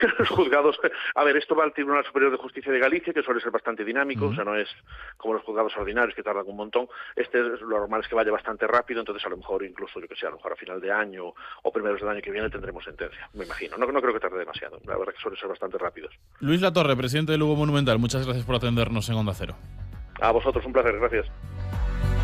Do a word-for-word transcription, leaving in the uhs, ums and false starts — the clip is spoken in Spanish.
Los juzgados, a ver, esto va al Tribunal Superior de Justicia de Galicia, que suele ser bastante dinámico, uh-huh. o sea, no es como los juzgados ordinarios que tardan un montón. Este es, lo normal es que vaya bastante rápido, entonces a lo mejor incluso, yo que sé, a lo mejor a final de año o primeros del año que viene tendremos sentencia, me imagino. No, no creo que tarde demasiado, la verdad que suelen ser bastante rápidos. Luis Latorre, presidente de Lugo Monumental, muchas gracias por atendernos en Onda Cero. A vosotros, un placer, gracias.